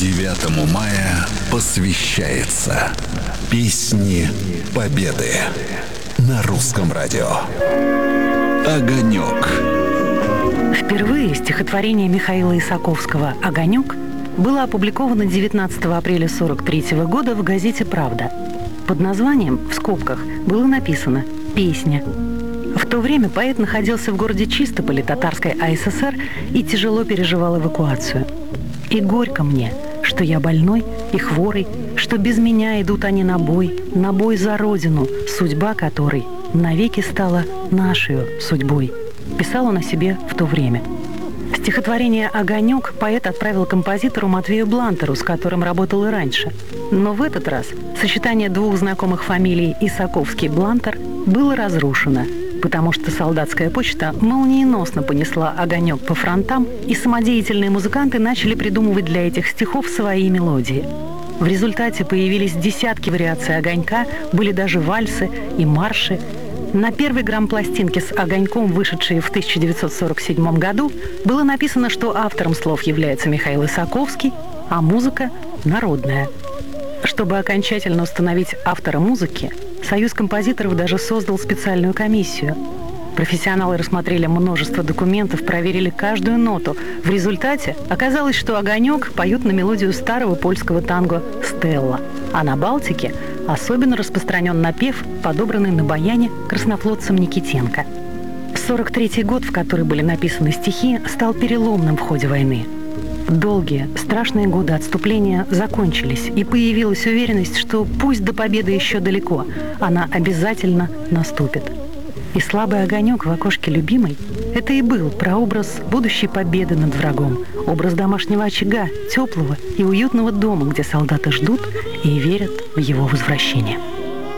9 мая посвящается Песни Победы на Русском радио. «Огонек». Впервые стихотворение Михаила Исаковского «Огонек» было опубликовано 19 апреля 1943 года в газете «Правда». Под названием, в скобках, было написано «Песня». В то время поэт находился в городе Чистополе Татарской АССР и тяжело переживал эвакуацию. «И горько мне, что я больной и хворый, что без меня идут они на бой за родину, судьба которой навеки стала нашей судьбой», писал он о себе в то время. Стихотворение «Огонек» поэт отправил композитору Матвею Блантеру, с которым работал и раньше. Но в этот раз сочетание двух знакомых фамилий Исаковский-Блантер было разрушено, потому что солдатская почта молниеносно понесла «Огонек» по фронтам, и самодеятельные музыканты начали придумывать для этих стихов свои мелодии. В результате появились десятки вариаций «Огонька», были даже вальсы и марши. На первой грампластинке с «Огоньком», вышедшей в 1947 году, было написано, что автором слов является Михаил Исаковский, а музыка – народная. Чтобы окончательно установить автора музыки, Союз композиторов даже создал специальную комиссию. Профессионалы рассмотрели множество документов, проверили каждую ноту. В результате оказалось, что «Огонек» поют на мелодию старого польского танго «Стелла», а на Балтике особенно распространен напев, подобранный на баяне краснофлотцем Никитенко. 1943 год, в который были написаны стихи, стал переломным в ходе войны. Долгие, страшные годы отступления закончились, и появилась уверенность, что пусть до победы еще далеко, она обязательно наступит. И слабый огонек в окошке любимой – это и был прообраз будущей победы над врагом, образ домашнего очага, теплого и уютного дома, где солдаты ждут и верят в его возвращение.